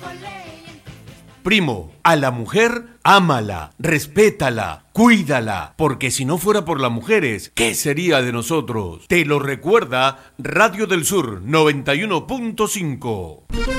Primo, a la mujer, ámala, respétala, cuídala, porque si no fuera por las mujeres, ¿qué sería de nosotros? Te lo recuerda Radio del Sur 91.5.